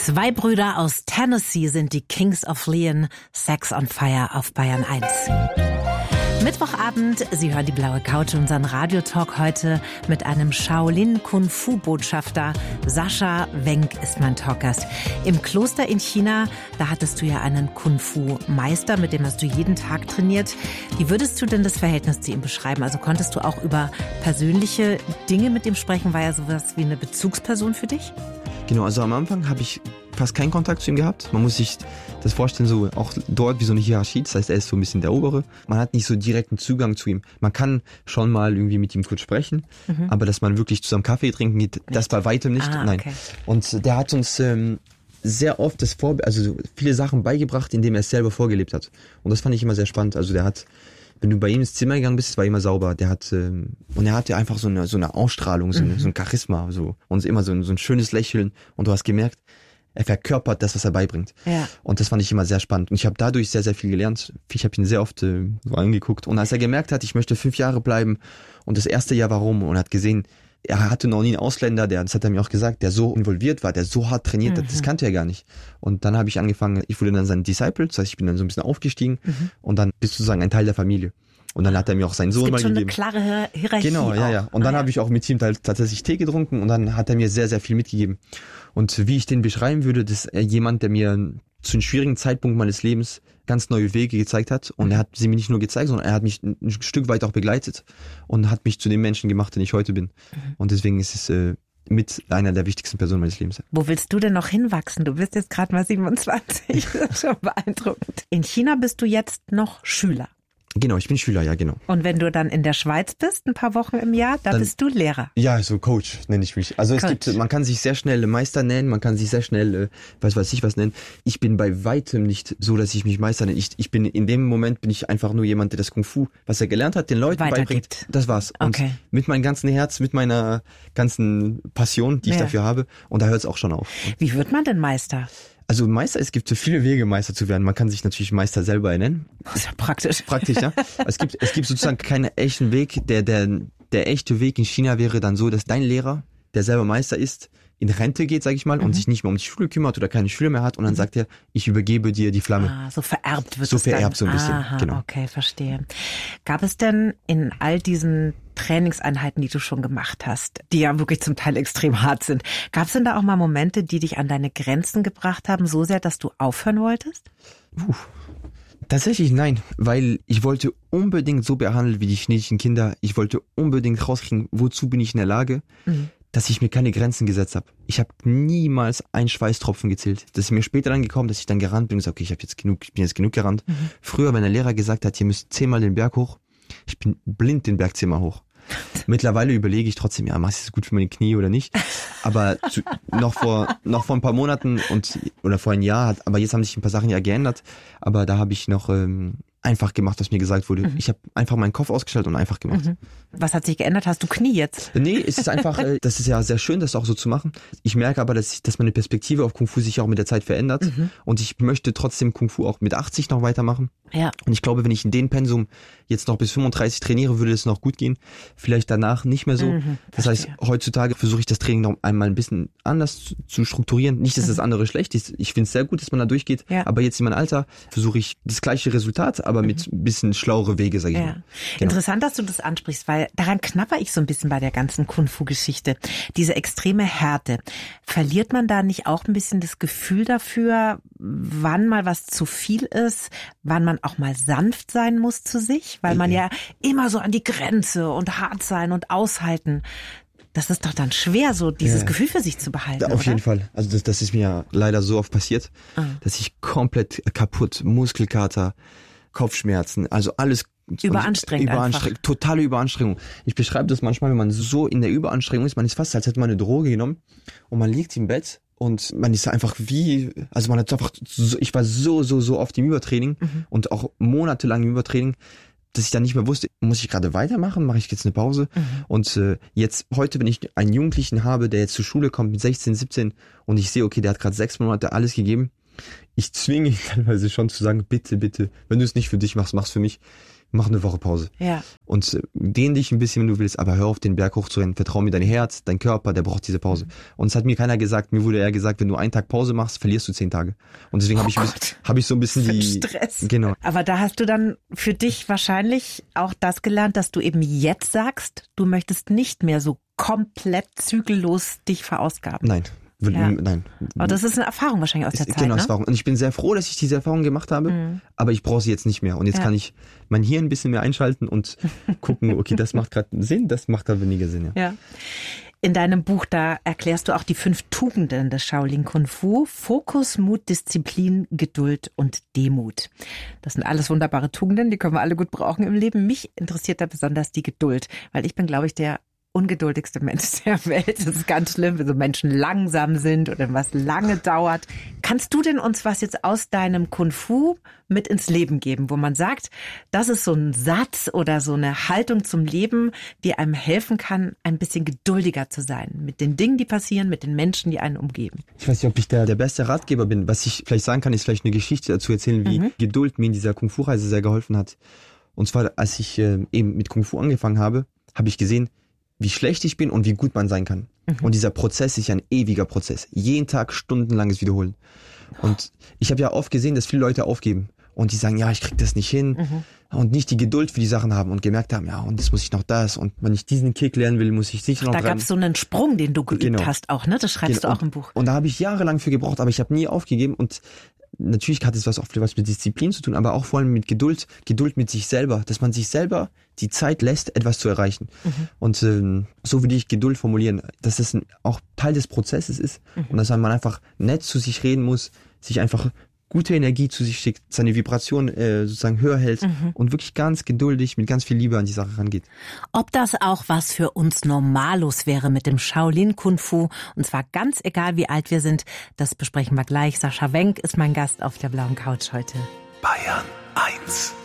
Zwei Brüder aus Tennessee sind die Kings of Leon, Sex on Fire auf Bayern 1. Mittwochabend, Sie hören die blaue Couch, unseren Radiotalk heute mit einem Shaolin-Kung-Fu-Botschafter. Sascha Wenk ist mein Talkgast. Im Kloster in China, da hattest du ja einen Kung-Fu-Meister, mit dem hast du jeden Tag trainiert. Wie würdest du denn das Verhältnis zu ihm beschreiben? Also konntest du auch über persönliche Dinge mit ihm sprechen? War er sowas wie eine Bezugsperson für dich? Genau, also am Anfang habe ich fast keinen Kontakt zu ihm gehabt. Man muss sich das vorstellen, so auch dort wie so eine Hierarchie. Das heißt, er ist so ein bisschen der Obere. Man hat nicht so direkten Zugang zu ihm. Man kann schon mal irgendwie mit ihm kurz sprechen, aber dass man wirklich zusammen Kaffee trinken geht, das bei weitem nicht. Nein. Okay. Und der hat uns sehr oft also viele Sachen beigebracht, indem er es selber vorgelebt hat. Und das fand ich immer sehr spannend. Also der hat, wenn du bei ihm ins Zimmer gegangen bist, es war immer sauber. Der hat und er hatte einfach so eine Ausstrahlung, so ein Charisma, so und immer so ein schönes Lächeln. Und du hast gemerkt, er verkörpert das, was er beibringt. Ja. Und das fand ich immer sehr spannend. Und ich habe dadurch sehr, sehr viel gelernt. Ich habe ihn sehr oft so angeguckt. Und als er gemerkt hat, ich möchte 5 Jahre bleiben und das erste Jahr warum und hat gesehen, er hatte noch nie einen Ausländer, das hat er mir auch gesagt, der so involviert war, der so hart trainiert hat, das kannte er gar nicht. Und dann habe ich angefangen, ich wurde dann sein Disciple, das heißt, ich bin dann so ein bisschen aufgestiegen und dann bist du sozusagen ein Teil der Familie. Und dann hat er mir auch seinen Sohn mal gegeben. Es gibt schon eine klare Hierarchie. Genau, ja. Und dann habe ich auch mit ihm tatsächlich Tee getrunken und dann hat er mir sehr, sehr viel mitgegeben. Und wie ich den beschreiben würde, das ist jemand, der mir zu einem schwierigen Zeitpunkt meines Lebens ganz neue Wege gezeigt hat. Und er hat sie mir nicht nur gezeigt, sondern er hat mich ein Stück weit auch begleitet und hat mich zu dem Menschen gemacht, den ich heute bin. Und deswegen ist es mit einer der wichtigsten Personen meines Lebens. Wo willst du denn noch hinwachsen? Du bist jetzt gerade mal 27, das ist schon beeindruckend. In China bist du jetzt noch Schüler. Genau, ich bin Schüler, ja, genau. Und wenn du dann in der Schweiz bist, ein paar Wochen im Jahr, dann bist du Lehrer. Ja, so Coach nenne ich mich. Also man kann sich sehr schnell Meister nennen, man kann sich sehr schnell, was nennen. Ich bin bei weitem nicht so, dass ich mich Meister nenne. Ich bin, in dem Moment bin ich einfach nur jemand, der das Kung Fu, was er gelernt hat, den Leuten beibringt. Das war's. Okay. Und mit meinem ganzen Herz, mit meiner ganzen Passion, die ich dafür habe. Und da hört es auch schon auf. Wie wird man denn Meister? Also Meister, es gibt so viele Wege, Meister zu werden. Man kann sich natürlich Meister selber nennen. Das ist ja praktisch. Praktisch, ja. Es gibt sozusagen keinen echten Weg. Der echte Weg in China wäre dann so, dass dein Lehrer, der selber Meister ist, in Rente geht, sag ich mal, und sich nicht mehr um die Schule kümmert oder keine Schüler mehr hat und dann sagt er, ich übergebe dir die Flamme. So vererbt wird so es dann. So vererbt so ein bisschen, Aha, genau. Okay, verstehe. Gab es denn in all diesen Trainingseinheiten, die du schon gemacht hast, die ja wirklich zum Teil extrem hart sind, gab es denn da auch mal Momente, die dich an deine Grenzen gebracht haben, so sehr, dass du aufhören wolltest? Tatsächlich nein, weil ich wollte unbedingt so behandelt wie die chinesischen Kinder. Ich wollte unbedingt rauskriegen, wozu bin ich in der Lage, dass ich mir keine Grenzen gesetzt habe. Ich habe niemals einen Schweißtropfen gezählt. Das ist mir später dann gekommen, dass ich dann gerannt bin und gesagt, okay, ich bin jetzt genug gerannt. Früher, wenn der Lehrer gesagt hat, ihr müsst 10-mal den Berg hoch, ich bin blind den Berg 10-mal hoch. Mittlerweile überlege ich trotzdem, ja, machst du das gut für meine Knie oder nicht? Aber noch vor ein paar Monaten oder vor einem Jahr, aber jetzt haben sich ein paar Sachen ja geändert. Aber da habe ich noch einfach gemacht, was mir gesagt wurde. Ich habe einfach meinen Kopf ausgestellt und einfach gemacht. Was hat sich geändert? Hast du Knie jetzt? Nee, es ist einfach, das ist ja sehr schön, das auch so zu machen. Ich merke aber, dass meine Perspektive auf Kung Fu sich auch mit der Zeit verändert. Und ich möchte trotzdem Kung Fu auch mit 80 noch weitermachen. Ja. Und ich glaube, wenn ich in dem Pensum jetzt noch bis 35 trainiere, würde es noch gut gehen. Vielleicht danach nicht mehr so. Das heißt, heutzutage versuche ich das Training noch einmal ein bisschen anders zu strukturieren. Nicht, dass das andere schlecht ist. Ich finde es sehr gut, dass man da durchgeht. Ja. Aber jetzt in meinem Alter versuche ich das gleiche Resultat, aber mit ein bisschen schlauere Wege, sage ich mal. Genau. Interessant, dass du das ansprichst, weil daran knapper ich so ein bisschen bei der ganzen Kung-Fu-Geschichte. Diese extreme Härte. Verliert man da nicht auch ein bisschen das Gefühl dafür, wann mal was zu viel ist, wann man auch mal sanft sein muss zu sich? Weil man ja immer so an die Grenze und hart sein und aushalten. Das ist doch dann schwer, so dieses Gefühl für sich zu behalten, auf jeden Fall. Also das ist mir leider so oft passiert, dass ich komplett kaputt, Muskelkater, Kopfschmerzen, also alles Überanstrengend. Totale Überanstrengung. Ich beschreibe das manchmal, wenn man so in der Überanstrengung ist, man ist fast, als hätte man eine Droge genommen und man liegt im Bett und man ist einfach man hat einfach, ich war so oft im Übertraining und auch monatelang im Übertraining, dass ich dann nicht mehr wusste, muss ich gerade weitermachen, mache ich jetzt eine Pause? Und jetzt heute, wenn ich einen Jugendlichen habe, der jetzt zur Schule kommt mit 16, 17 und ich sehe, okay, der hat gerade 6 Monate alles gegeben, ich zwinge ihn teilweise schon zu sagen, bitte, wenn du es nicht für dich machst, mach's für mich. mach eine Woche Pause. Ja. Und dehn dich ein bisschen, wenn du willst, aber hör auf, den Berg hochzurennen. Vertrau mir, dein Herz, dein Körper, der braucht diese Pause. Und es hat mir keiner gesagt, mir wurde eher gesagt, wenn du einen Tag Pause machst, verlierst du 10 Tage. Und deswegen habe ich so ein bisschen die... Stress. Genau. Aber da hast du dann für dich wahrscheinlich auch das gelernt, dass du eben jetzt sagst, du möchtest nicht mehr so komplett zügellos dich verausgaben. Nein. Ja. Nein. Aber das ist eine Erfahrung wahrscheinlich aus der Zeit, Genau, ne? Erfahrung. Und ich bin sehr froh, dass ich diese Erfahrung gemacht habe, aber ich brauche sie jetzt nicht mehr. Und jetzt kann ich mein Hirn ein bisschen mehr einschalten und gucken, okay, das macht gerade Sinn, das macht gerade weniger Sinn. Ja. In deinem Buch, da erklärst du auch die 5 Tugenden des Shaolin Kung Fu. Fokus, Mut, Disziplin, Geduld und Demut. Das sind alles wunderbare Tugenden, die können wir alle gut brauchen im Leben. Mich interessiert da besonders die Geduld, weil ich bin, glaube ich, der ungeduldigste Mensch der Welt. Das ist ganz schlimm, wenn so Menschen langsam sind oder was lange dauert. Kannst du denn uns was jetzt aus deinem Kung Fu mit ins Leben geben, wo man sagt, das ist so ein Satz oder so eine Haltung zum Leben, die einem helfen kann, ein bisschen geduldiger zu sein mit den Dingen, die passieren, mit den Menschen, die einen umgeben? Ich weiß nicht, ob ich der beste Ratgeber bin. Was ich vielleicht sagen kann, ist vielleicht eine Geschichte dazu erzählen, wie Geduld mir in dieser Kung Fu-Reise sehr geholfen hat. Und zwar, als ich eben mit Kung Fu angefangen habe, habe ich gesehen, wie schlecht ich bin und wie gut man sein kann. Und dieser Prozess ist ja ein ewiger Prozess. Jeden Tag stundenlanges Wiederholen. Und ich habe ja oft gesehen, dass viele Leute aufgeben und die sagen, ja, ich krieg das nicht hin und nicht die Geduld für die Sachen haben und gemerkt haben, ja, und jetzt muss ich noch das und wenn ich diesen Kick lernen will, muss ich sicher noch Da gab es so einen Sprung, den du geübt hast auch, ne? Das schreibst du auch im Buch. Und da habe ich jahrelang für gebraucht, aber ich habe nie aufgegeben und natürlich hat es oft was mit Disziplin zu tun, aber auch vor allem mit Geduld mit sich selber, dass man sich selber die Zeit lässt, etwas zu erreichen. Und so würde ich Geduld formulieren, dass das auch Teil des Prozesses ist und dass man einfach nett zu sich reden muss, sich einfach gute Energie zu sich schickt, seine Vibration sozusagen höher hält und wirklich ganz geduldig mit ganz viel Liebe an die Sache rangeht. Ob das auch was für uns Normalos wäre mit dem Shaolin Kung Fu, und zwar ganz egal, wie alt wir sind, das besprechen wir gleich. Sascha Wenk ist mein Gast auf der blauen Couch heute. Bayern 1